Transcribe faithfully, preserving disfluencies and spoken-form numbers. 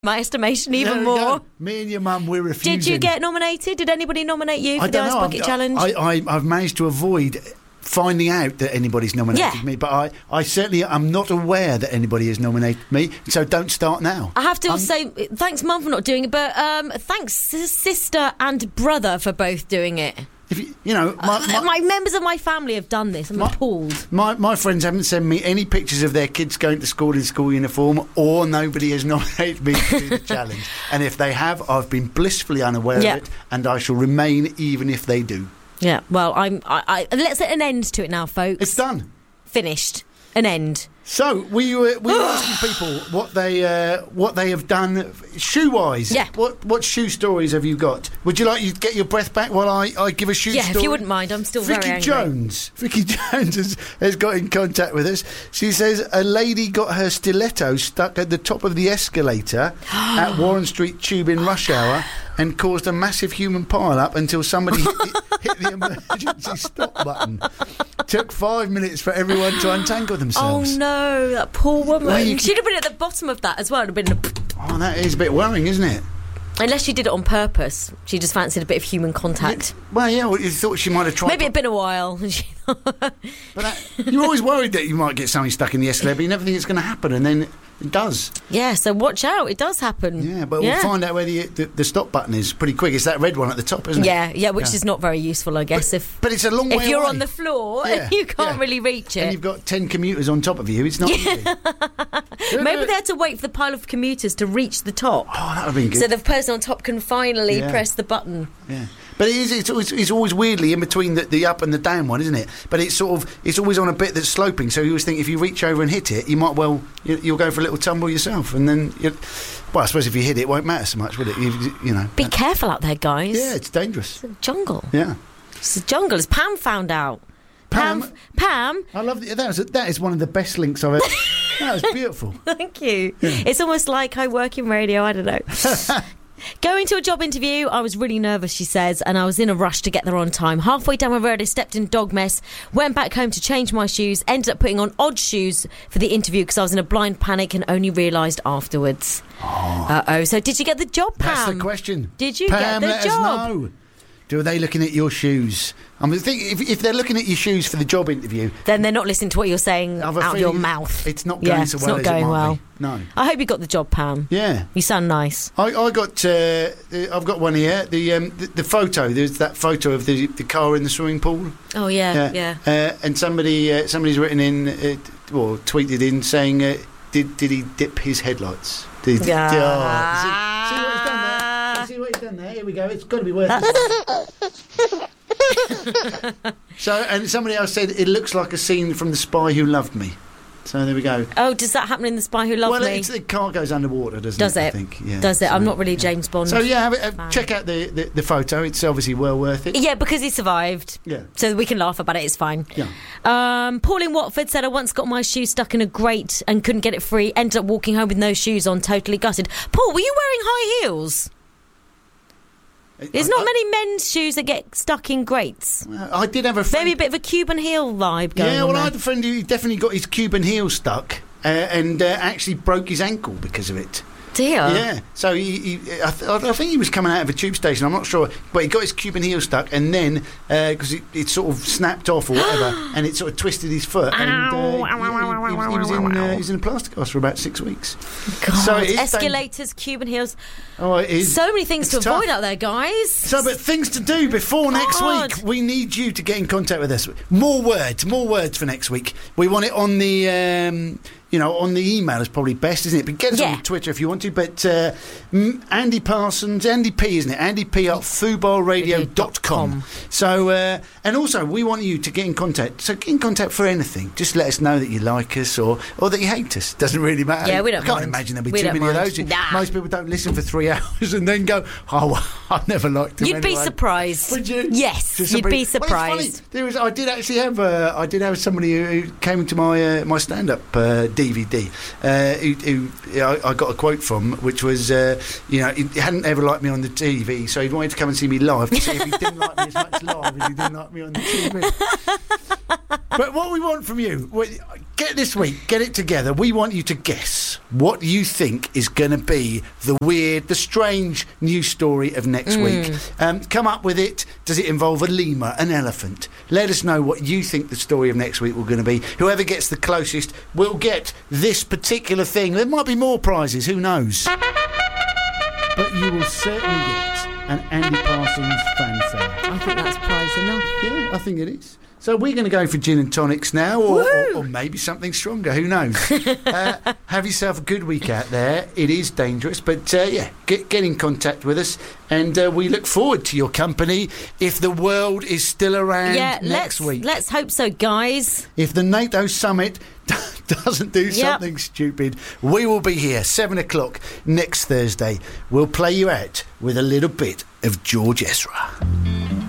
my estimation even There we more. go. Me and your mum, we're refusing. Did you get nominated? Did anybody nominate you for I the don't Ice know. Bucket I've, Challenge? I, I, I've managed to avoid finding out that anybody's nominated Yeah. me, but I, I certainly am not aware that anybody has nominated me, so don't start now. I have to I'm- say, thanks, Mum, for not doing it, but um, thanks, sis- sister and brother, for both doing it. If you, you know, my, Uh, my, my members of my family have done this. I'm My- appalled. my, my friends haven't sent me any pictures of their kids going to school in school uniform, or nobody has nominated me to do the challenge. And if they have, I've been blissfully unaware Yeah. of it, and I shall remain even if they do. Yeah, well, I'm. I, I, let's set an end to it now, folks. It's done. Finished. An end. So we were we were asking people what they uh, what they have done shoe wise. Yeah. What what shoe stories have you got? Would you like you to get your breath back while I, I give a shoe Yeah, story? if you wouldn't mind, I'm still Vicky very angry. Jones. Vicky Jones has, has got in contact with us. She says a lady got her stiletto stuck at the top of the escalator at Warren Street Tube in rush hour and caused a massive human pile-up until somebody hit, hit the emergency stop button. Took five minutes for everyone to untangle Oh themselves. no, that poor woman. Well, you She'd have been at the bottom of that as well. It'd have been, Oh, that is a bit worrying, isn't it? unless she did it on purpose. She just fancied a bit of human contact. Well, yeah, well, you thought she might have tried. Maybe it'd been a while. But that, you're always worried that you might get something stuck in the escalator, but you never think it's going to happen, and then it does. Yeah, so watch out. It does happen. Yeah, but we'll find out where the, the the stop button is pretty quick. It's that red one at the top, isn't it? Yeah, yeah, which Yeah. is not very useful, I guess. if But it's a long way if you're away. on the floor, Yeah, you can't yeah. really reach And it. you've got ten commuters on top of you. It's not easy. Maybe they had to wait for the pile of commuters to reach the top, Oh, that would have been good. so the person on top can finally Yeah. press the button. Yeah. But it is, it's, always, it's always weirdly in between the, the up and the down one, isn't it? But it's sort of it's always on a bit that's sloping. So you always think if you reach over and hit it, you might well you, you'll go for a little tumble yourself, and then you, well, I suppose if you hit it, it won't matter so much, will it? You, you know. Be careful out there, guys. Yeah, it's dangerous. It's a jungle. Yeah. It's a jungle, as Pam found out. Pam- Pam, Pam, I love the, that. Was, that is one of the best links I've ever. That was beautiful. thank you. It's almost like I work in radio. I don't know. Going to a job interview, I was really nervous, she says, and I was in a rush to get there on time. Halfway down my road, I stepped in dog mess, went back home to change my shoes, ended up putting on odd shoes for the interview because I was in a blind panic and only realised afterwards. Oh. Uh-oh. So did you get the job, Pam? That's the question. Did you Pam, get the let job? us know. Do are they looking at your shoes? I mean, think if, if they're looking at your shoes for the job interview, Then they're not listening to what you're saying I've a out of your feeling mouth. It's not going Yeah, so it's well not as going it might well. be. No. I hope you got the job, Pam. Yeah. You sound nice. I, I got. Uh, I've got one here. The um, the, the photo. There's that photo of the the car in the swimming pool. Oh, yeah, yeah. Uh, and somebody uh, somebody's written in uh, or tweeted in saying, uh, "Did did he dip his headlights?" Did, Yeah. oh, see, see what he's done there. See what he's done there. Here we go. It's got to be worth it. So, and somebody else said it looks like a scene from The Spy Who Loved Me. So there we go. Oh, does that happen in The Spy Who Loved well, Me? it's, the car goes underwater, doesn't Does it? it? I think. Yeah. Does it? So, I'm not really James Bond. So yeah, have it, uh, fan. check out the, the, the photo. It's obviously well worth it. Yeah, because he survived. Yeah. So we can laugh about it, it's fine. Yeah. Um, Paul in Watford said, I once got my shoe stuck in a grate and couldn't get it free. Ended up walking home with no shoes on, totally gutted. Paul, were you wearing high heels? There's not I, many men's shoes that get stuck in grates. I, I did have a friend. Maybe a bit of a Cuban heel vibe going Yeah, on well, I there. had a friend who definitely got his Cuban heel stuck uh, and uh, actually broke his ankle because of it. Dear. Yeah, so he, he I, th- I think he was coming out of a tube station. I'm not sure, but he got his Cuban heel stuck, and then because uh, it, it sort of snapped off or whatever, and it sort of twisted his foot, and uh, he, he, he, was, he was in uh, he was in a plaster cast for about six weeks. God, So it is escalators, Cuban heels. Oh, it is. So many things to It's avoid tough. out there, guys. So, but things to do before next God. week. We need you to get in contact with us. More words, more words for next week. We want it on the, um, you know, on the email is probably best, isn't it? But get us Yeah. on Twitter if you want to. But uh, m- Andy Parsons, Andy P, isn't it? Andy P at football radio dot com. So, uh, and also we want you to get in contact. So get in contact for anything. Just let us know that you like us or or that you hate us. Doesn't really matter. Yeah, we don't I can't mind. imagine there'll be We too don't many of mind. those. Nah. Most people don't listen for three hours and then go, oh, well, I never liked them. You'd be anyway. surprised. Would you? Yes, Just you'd be surprised. Well, surprised. it's funny. There was, I did actually have, uh, I did have somebody who, who came to my uh, my stand-up uh, D V D. Uh, who, who I, I got a quote from, which was, uh, you know, he hadn't ever liked me on the T V, so he wanted to come and see me live to see if he didn't like me as much live as he didn't like me on the T V. But what we want from you, we, get this week, get it together. We want you to guess what you think is going to be the weird, the strange news story of next mm. week. Um, come up with it. Does it involve a lemur, an elephant? Let us know what you think the story of next week will going to be. Whoever gets the closest will get this particular thing. There might be more prizes, who knows? But you will certainly get an Andy Parsons fanfare. I think that's prize enough. Yeah, I think it is. So we're going to go for gin and tonics now, or, or, or maybe something stronger. Who knows? uh, have yourself a good week out there. It is dangerous, but uh, yeah, get, get in contact with us, and uh, we look forward to your company if the world is still around yeah, next let's, week. Let's hope so, guys. If the NATO summit doesn't do something yep. stupid, we will be here seven o'clock next Thursday. We'll play you out with a little bit of George Ezra.